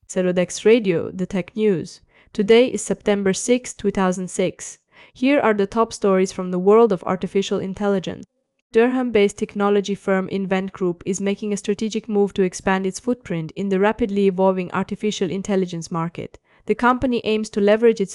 Celodex Radio, the tech news. Today is September 6, 2006. Here are the top stories from the world of artificial intelligence. Durham-based technology firm Invent Group is making a strategic move to expand its footprint in the rapidly evolving artificial intelligence market. The company aims to leverage its